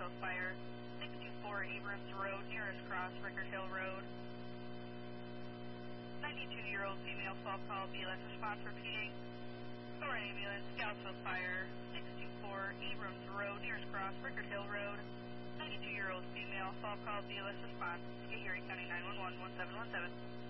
South Fire, 624 Abrams Road, nearest cross, Rickard Hill Road. 92-year-old female fall call, BLS response repeating. Or ambulance, Scoutsville Fire, 624 Abrams Road, nearest cross, Rickard Hill Road. 92-year-old female fall call, BLS response. Get Erie County 911, 1717.